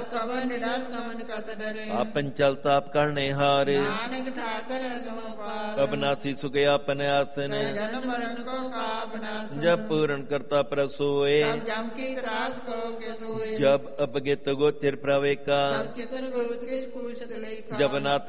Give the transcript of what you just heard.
कवन निडर कवन कत डरे आपन चल ताप करने हार नानक ठाकर गम पार अबनासी सुख आपन आसन जन्म मरण को काप नासन जब पूर्ण करता प्रसोए तब जम की त्रास को के सोए जब अपगित गोचर प्रवेका तब चित्र गुरु किस पूछत लेखा जब नाथ